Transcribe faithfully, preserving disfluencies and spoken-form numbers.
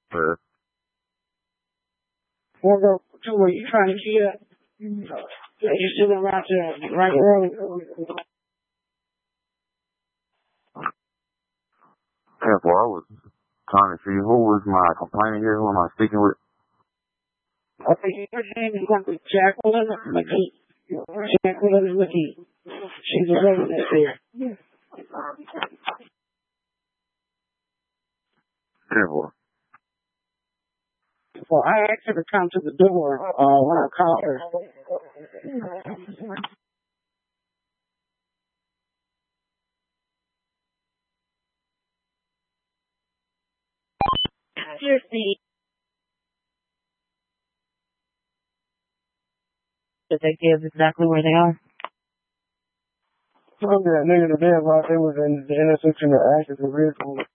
Where? We'll go to where you're trying to get. You're sitting right there, right early. Yeah, well, I was trying to see who was my complainant here. Who am I speaking with? I think your name is going to be Jacqueline McGee. Jacqueline McGee. She's a resident there. Yeah, boy. Well, I asked her to come to the door uh, when I called her. Here's the. Did they give exactly where they are? Oh, yeah, nigga, the bed while they was in the intersection of Ashes and Ridgewood.